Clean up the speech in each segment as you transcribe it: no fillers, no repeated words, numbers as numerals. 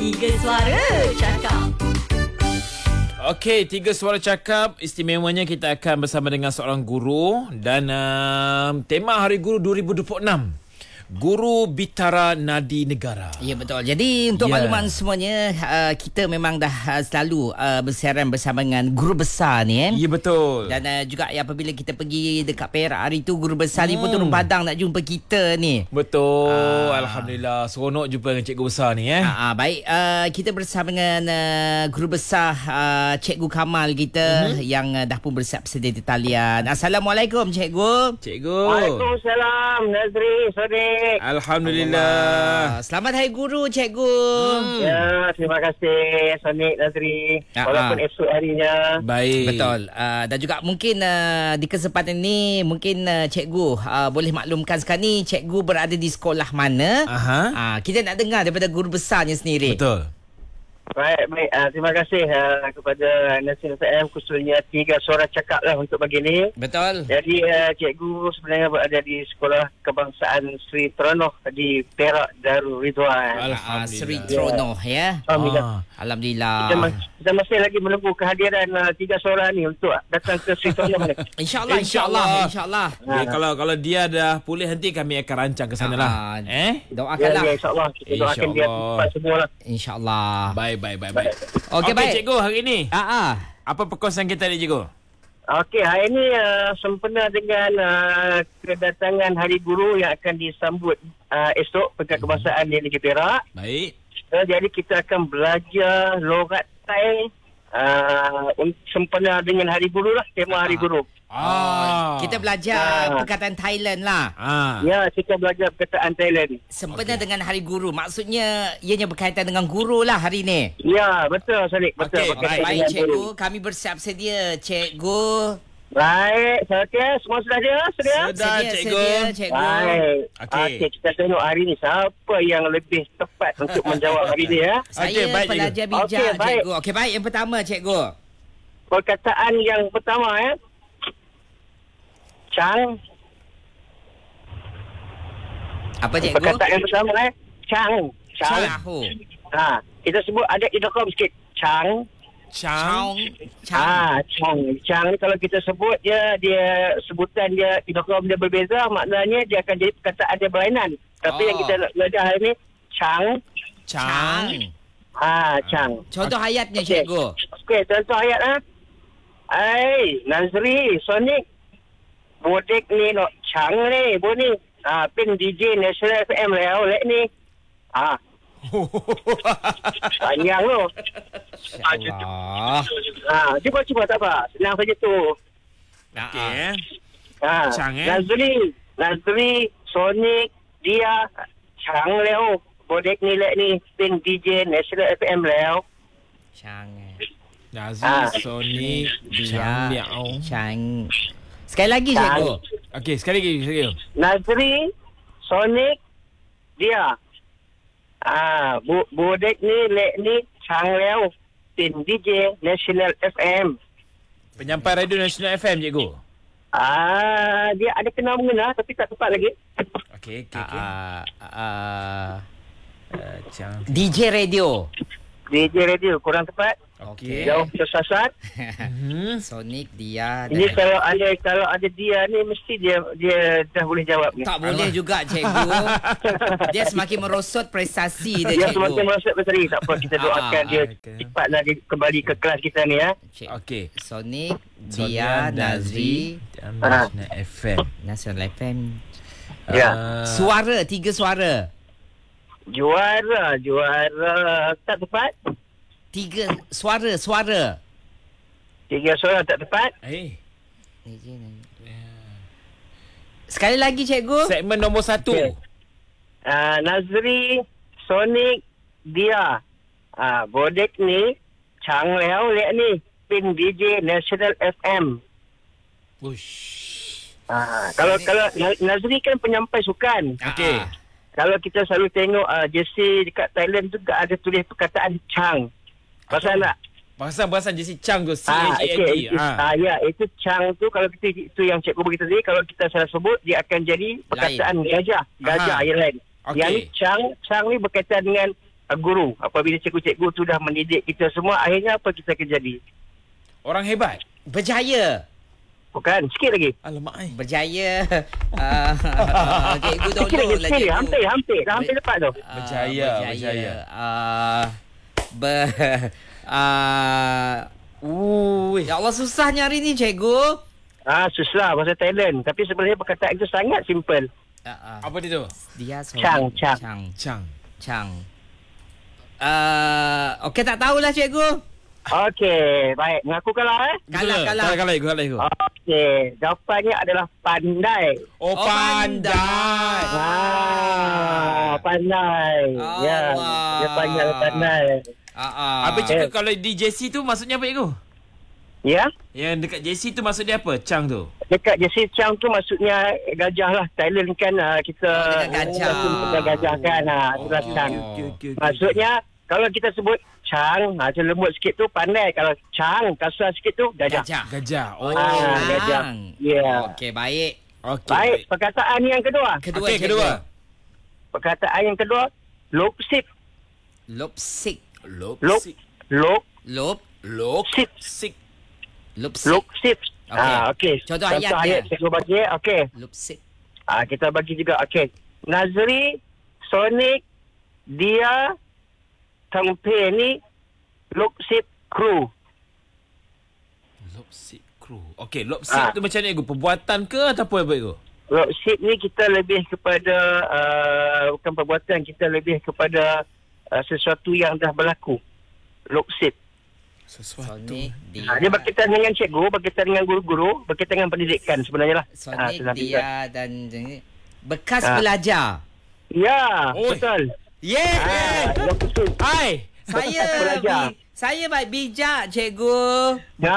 Tiga Suara Cakap. Okey, Tiga Suara Cakap. Istimewanya kita akan bersama dengan seorang guru. Dan tema Hari Guru 2026, Guru Bitara Nadi Negara. Ya, betul. Jadi untuk makluman semuanya, kita memang dah selalu bersiaran bersama dengan guru besar ni. Ya, betul. Dan juga apabila kita pergi dekat Perak hari tu, guru besar ni pun turun padang nak jumpa kita ni. Betul. Alhamdulillah. Seronok jumpa dengan cikgu besar ni. Baik, kita bersama dengan guru besar Cikgu Kamal kita yang dah pun bersiap sedia di talian. Assalamualaikum Cikgu. Cikgu. Waalaikumsalam Nazri, Sadiq. Alhamdulillah. Selamat Hari Guru Cikgu. Ya, terima kasih Sadiq, Nazri. Walaupun esok harinya. Baik. Betul. Dan juga mungkin di kesempatan ini mungkin cikgu boleh maklumkan sekarang ni cikgu berada di sekolah mana. Kita nak dengar daripada guru besarnya sendiri. Betul. Baik. Terima kasih kepada Nasional FM, khususnya Tiga Suara Cakap lah untuk pagi ni. Betul. Jadi cikgu sebenarnya berada di Sekolah Kebangsaan Sri Tronoh di Perak, Darul Ridwan. Alhamdulillah. Sri Tronoh ya. Alhamdulillah. Kita masih lagi menunggu kehadiran Tiga Suara ni untuk datang ke Sri Tronoh ni. InsyaAllah. Okay, kalau dia dah pulih nanti kami akan rancang ke sana lah. Doakanlah. Ya, insyaAllah. Kita doakan dia cepat semua lah. InsyaAllah. Baik. Okey, baik. Cikgu, hari ini apa perkongsian kita ni, Cikgu? Okey, hari ini sempena dengan kedatangan Hari Guru yang akan disambut esok Pekan Kebangsaan di Negeri Perak. Baik. Jadi kita akan belajar logat Thai sempena dengan Hari Guru lah, tema Hari Guru. Kita belajar perkataan Thailand lah. Ya, kita belajar perkataan Thailand. Sempena dengan Hari Guru. Maksudnya ianya berkaitan dengan guru lah hari ni. Ya, betul Sadiq. Betul. Baik cikgu, kami bersiap sedia cikgu. Baik, semua sudah sedia? Sedia, cikgu. Baik. Okey, kita tengok hari ni siapa yang lebih tepat untuk menjawab hari ni ya. Saya pelajar bijak, cikgu. Okey, baik. Yang pertama, cikgu. Perkataan yang pertama Chang. Apa cikgu? Perkataan yang pertama Chang. Kita sebut ada idgham sikit. Chang. Chang ni kalau kita sebut dia sebutan dia idgham dia berbeza, maknanya dia akan jadi perkataan dia berlainan. Tapi yang kita nak belajar hari ni Chang. Chang. Contoh ayatnya cikgu. Okey, contoh ayat Nazri, Sonic. Bodek ni nak Chang ni, ni. Pin DJ Nasional FM lek ni. Panjang tu. Cuba tak apa. Senang saja tu. Okey. Chang Nazri, Sonic, dia Chang leo. Bodek ni lek ni pin DJ Nasional FM leo. Chang. Nazri, Sonic, dia Chang. Sekali lagi cikgu. Okey, sekali lagi. Nazri, Sonic, dia. Bodek ni, lek ni, Chang Leo, Tin DJ, National FM. Penyampai radio National FM, cikgu. Dia ada kena-mengena tapi tak tepat lagi. Okey. DJ radio. DJ radio, kurang tepat. Okey. Jauh tersasar. Sonic, dia. Ini kalau ada dia ni mesti dia dah boleh jawab ni. Tak boleh juga cikgu. Dia semakin merosot prestasi dia cikgu. Dia semakin merosot prestasi. Tak apa, kita doakan dia cepatlah dia kembali ke kelas kita ni ya. Okey. Sonic, dia, Nazri, National FM. National FM. Ya. Suara, 3 suara. Juara tak tepat. 3 suara. 3 suara tak tepat. Sekali lagi cikgu. Segmen nombor 1. Nazri, Sonic, dia. Bodek ni, Chang Leo lek ni, pin DJ National FM. Kalau Nazri kan penyampai sukan. Okey. Kalau kita selalu tengok jersey dekat Thailand juga ada tulis perkataan Chang. Pasal tak? Pasal Jesse Chang tu C-H-A-N-G. Ya, itu Chang tu kalau kita itu yang cikgu beritahu tadi, kalau kita salah sebut dia akan jadi perkataan gajah yang lain. Okay. Yang ni Chang ni berkaitan dengan guru. Apabila cikgu-cikgu tu dah mendidik kita semua, akhirnya apa kita akan jadi? Orang hebat. Berjaya. Bukan, sikit lagi. Alamak ai. Berjaya. Cikgu Sikit lagi, tolonglah cikgu. hampir. Dah hampir tepat tu. Berjaya. Ya Allah, susahnya hari ni cikgu. Susah pasal talent. Tapi sebenarnya perkataan itu sangat simple. Apa dia tu? Dia Chang. Okey, tak tahulah cikgu. Okey, baik. Mengaku kalah Kalah. Ikut. Okey, jawapannya adalah pandai. Oh, pandai. Pandai. Ya, dia pandai. Habis cikgu, kalau di JC tu maksudnya apa cikgu? Ya? Yang dekat JC tu maksud dia apa? Chang tu? Dekat JC Chang tu maksudnya gajah lah. Thailand kan kita... dengan gajah. Kita gajah kan. Itulah Chang. Okay. Maksudnya, kalau kita sebut Chang, macam lembut sikit tu pandai. Kalau Chang, kasar sikit tu gajah. Gajah. Oh. Gajah. Ya. Okey, baik. Baik, perkataan yang kedua. Kedua. Perkataan yang kedua, lopsik. Lopsik. Lopsik. Lopsik. Okey. Contoh ayat dia. Cikgu bagi. Okey. Lopsik. Kita bagi juga. Okey. Nazri, Sonic, Dia, Tangpe ni, Lopsik Crew. Lopsik Crew. Okey, lopsik tu macam ni cikgu? Perbuatan ke ataupun apa cikgu? Lopsik ni kita lebih kepada bukan perbuatan, kita lebih kepada sesuatu yang dah berlaku. Lopsik. Sesuatu. Dia berkaitan dengan cikgu, berkaitan dengan guru-guru, berkaitan dengan pendidikan sebenarnya lah. Sonic, Dia dan bekas belajar. Ya, betul. Yeah. Hai. Saya baik bijak cikgu.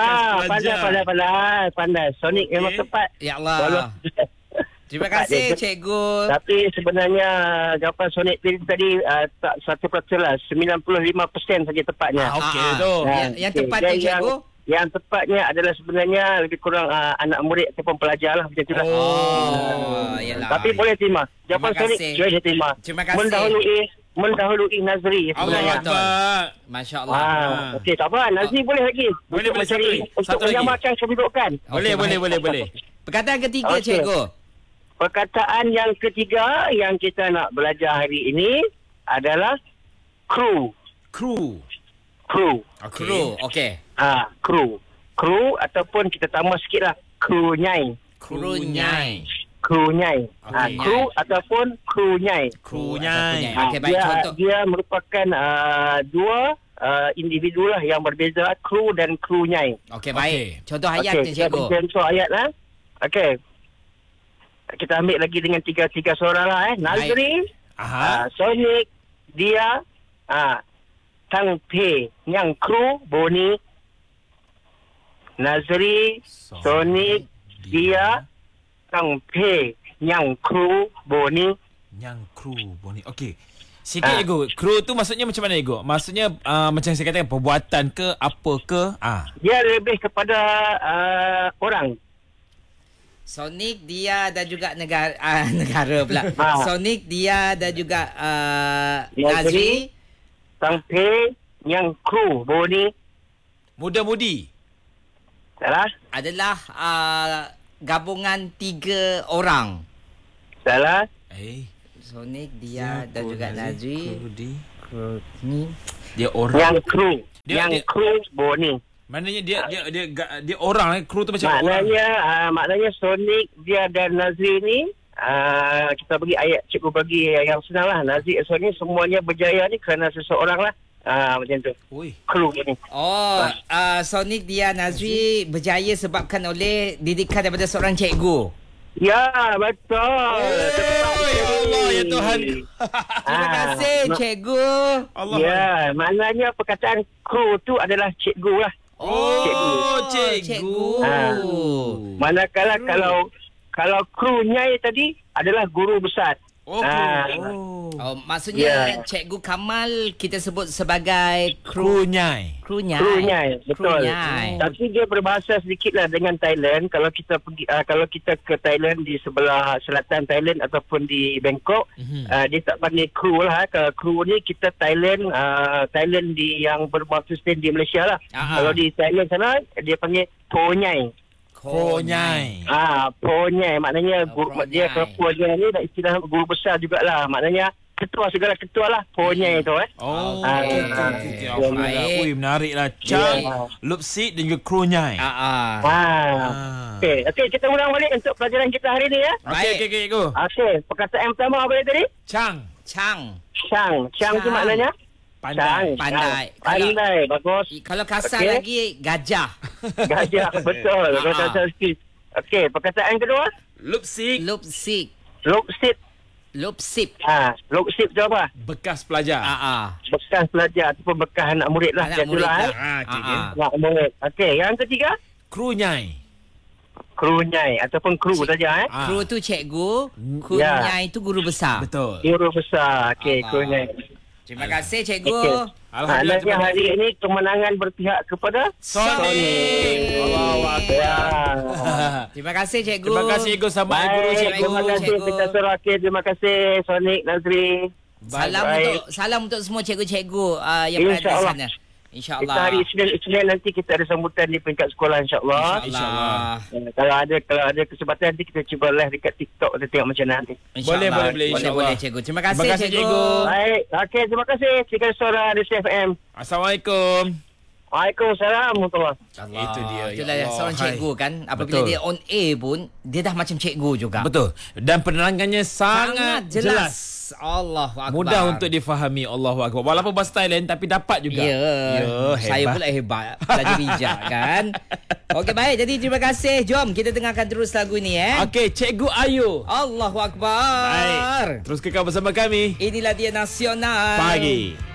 Pandai. Sonic memang tepat. Ya Allah. Terima kasih cikgu. Tapi sebenarnya jawapan Sonic tadi tak 100% lah. 95% saja tepatnya. Okey tu. Yang tepatnya cikgu? Yang tepatnya adalah sebenarnya lebih kurang anak murid ataupun pelajar lah. Macam itulah. Yalah. Tapi boleh terima. Jawapan Sonic boleh terima. Terima kasih. Mendahului Nazri sebenarnya. Masya Allah. Okey, tak apa. Nazri boleh lagi. Boleh Untuk menyamakan kedudukan. Boleh. Perkataan ketiga cikgu. Perkataan yang ketiga yang kita nak belajar hari ini adalah crew. Crew. Okey. Crew ataupun kita tambah sikitlah crewnyai. Crewnyai. Crew ataupun crewnyai. Okey, baik, contoh. Dia merupakan dua individu lah yang berbeza, crew dan crewnyai. Okey, baik. Contoh ayat ni cikgu. Contoh ayat lah. Okey. Kita ambil lagi dengan tiga suara lah. Nazri, Sonic, Dia, Tangpe, yang kru, Boni. Nazri, Sonic, Dia, Tangpe, yang kru, Boni. Okey. Sikit cikgu. Kru tu maksudnya macam mana cikgu? Maksudnya macam saya katakan perbuatan ke apa ke? Dia lebih kepada orang. Sonic, Dia dan juga negara pula. Sonic, Dia dan juga Nazri, Tangpe, yang kru, Boni. Muda-mudi. Salah. Adalah gabungan 3 orang. Salah. Sonic, Dia dan juga Nazri. Ni dia orang. Yang kru. Yang kru, Boni. Maknanya dia orang, kru tu macam orang. Maknanya Sonic, Dia dan Nazri ni kita bagi ayat, cikgu bagi yang senang lah. Nazri dan Sonic semuanya berjaya ni kerana seseorang lah. Macam tu. Kru ni. Sonic, Dia, Nazri berjaya sebabkan oleh didikan daripada seorang cikgu. Ya, betul. Ya Allah, ya Tuhan. Terima kasih cikgu. Allah. Ya, maknanya perkataan kru tu adalah cikgu lah. Cikgu. Manakala kalau krunya tadi adalah guru besar. Oh, maksudnya Cikgu Kamal kita sebut sebagai Krunyai. Krunyai, betul. Tapi dia berbahasa sedikitlah dengan Thailand. Kalau kita pergi kalau kita ke Thailand di sebelah selatan Thailand ataupun di Bangkok, dia tak panggil kru lah. Kalau kru ni kita Thailand di yang bermaksud di Malaysia lah. Kalau di Thailand sana dia panggil Ponyai. Ponyai maknanya dia Ponyai ni dah istilah guru besar jugalah. Maknanya ketua segala ketua lah Ponyai tu Ui, menariklah. Chang, Lupsit dan juga Krunyai. Okey, kita ulang balik untuk pelajaran kita hari ni ya. Okey, go. Okey, perkataan pertama apa tadi? Chang Tu maknanya Pandai. Bagus. Kalau kasar lagi gajah. Betul. Okey, perkataan kedua? Lupsik. Lupsip tu apa? Bekas pelajar. Bekas pelajar ataupun bekas anak murid lah. Anak murid lah. Anak murid. Okey, yang ketiga? Krunyai ataupun kru saja Kru tu cikgu, Krunyai tu guru besar. Betul. Guru besar. Okey, Krunyai. Terima kasih cikgu. Alhamdulillah hari ini kemenangan berpihak kepada Sonic. Terima kasih cikgu. Terima kasih cikgu sama guru cikgu. Terima kasih Peter Soraki. Terima kasih Sonic Nazri. Salam untuk semua cikgu-cikgu yang berada di sana. InsyaAllah. Kita hari Isnin nanti kita ada sambutan di peringkat sekolah insyaAllah. Kalau ada kesempatan nanti kita cuba live dekat TikTok. Kita tengok macam mana nanti. Boleh cikgu. Terima kasih cikgu. Baik. Okey, terima kasih. Cikgu Suara di CFM. Assalamualaikum. Waalaikumsalam warahmatullahi. Itu dia. Itulah seorang cikgu kan. Apabila dia on air pun dia dah macam cikgu juga. Betul. Dan penerangannya sangat jelas. Allahu Akbar. Mudah untuk difahami. Allahu Akbar. Walaupun bahasa Thailand tapi dapat juga. Saya pula hebat belajar bijak kan. Okey baik, jadi terima kasih. Jom kita dengarkan terus lagu ni Okey, Cikgu Ayu. Allahu Akbar. Baik. Terus kekal bersama kami. Inilah dia Nasional Pagi.